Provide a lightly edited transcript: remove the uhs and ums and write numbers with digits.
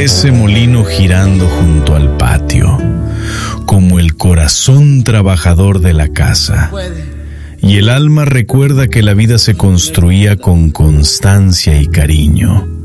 ese molino girando junto al patio, como el corazón trabajador de la casa. Y el alma recuerda que la vida se construía con constancia y cariño.